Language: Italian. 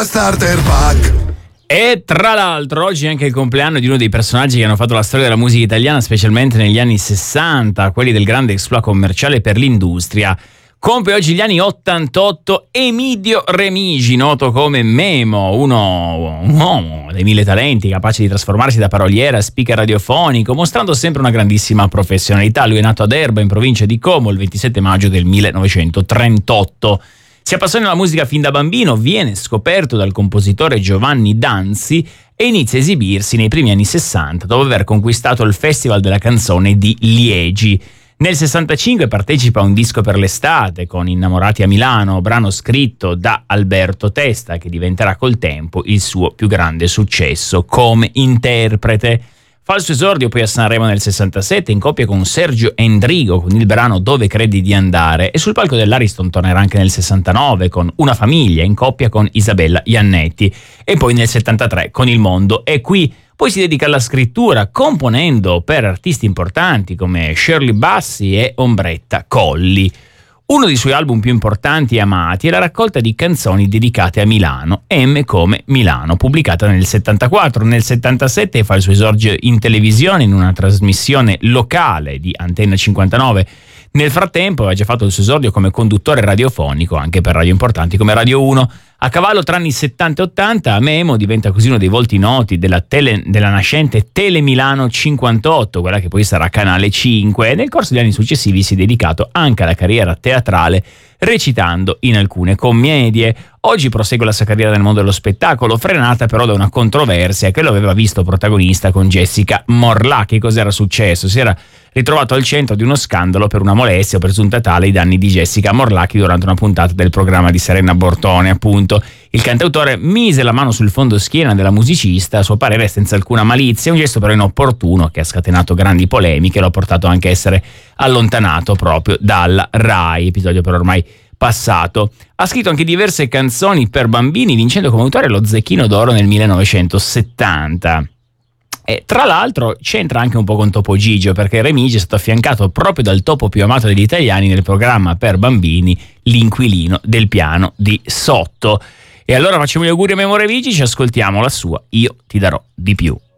Starter Pack. E tra l'altro oggi è anche il compleanno di uno dei personaggi che hanno fatto la storia della musica italiana, specialmente negli anni 60, quelli del grande exploit commerciale per l'industria. Compie oggi gli anni 88 Emidio Remigi, noto come Memo, un uomo dei mille talenti, capace di trasformarsi da paroliera a speaker radiofonico, mostrando sempre una grandissima professionalità. Lui è nato ad Erba, in provincia di Como, il 27 maggio del 1938. Si appassiona alla musica fin da bambino, viene scoperto dal compositore Giovanni Danzi e inizia a esibirsi nei primi anni 60, dopo aver conquistato il Festival della canzone di Liegi. Nel 65 partecipa a Un disco per l'estate con Innamorati a Milano, brano scritto da Alberto Testa, che diventerà col tempo il suo più grande successo come interprete. Fa il suo esordio poi a Sanremo nel 67 in coppia con Sergio Endrigo con il brano Dove credi di andare, e sul palco dell'Ariston tornerà anche nel 69 con Una famiglia in coppia con Isabella Iannetti, e poi nel 73 con Il mondo è qui. Poi si dedica alla scrittura, componendo per artisti importanti come Shirley Bassey e Ombretta Colli. Uno dei suoi album più importanti e amati è la raccolta di canzoni dedicate a Milano, M come Milano, pubblicata nel 74. Nel 77 fa il suo esordio in televisione in una trasmissione locale di Antenna 59. Nel frattempo aveva già fatto il suo esordio come conduttore radiofonico anche per radio importanti come Radio 1. A cavallo tra anni 70 e 80 Memo diventa così uno dei volti noti della nascente Tele Milano 58, quella che poi sarà Canale 5, e nel corso degli anni successivi si è dedicato anche alla carriera teatrale, recitando in alcune commedie. Oggi prosegue la sua carriera nel mondo dello spettacolo, frenata però da una controversia che lo aveva visto protagonista con Jessica Morlà. Che cos'era successo? Si era ritrovato al centro di uno scandalo per una molestia o presunta tale ai danni di Jessica Morlacchi durante una puntata del programma di Serena Bortone, appunto. Il cantautore mise la mano sul fondo schiena della musicista, a suo parere senza alcuna malizia, un gesto però inopportuno che ha scatenato grandi polemiche e lo ha portato anche a essere allontanato proprio dalla RAI, episodio però ormai passato. Ha scritto anche diverse canzoni per bambini, vincendo come autore lo Zecchino d'Oro nel 1970. E tra l'altro c'entra anche un po' con Topo Gigio, perché Remigi è stato affiancato proprio dal topo più amato degli italiani nel programma per bambini L'inquilino del piano di sotto. E allora facciamo gli auguri a Memo Remigi, ci ascoltiamo la sua Io ti darò di più.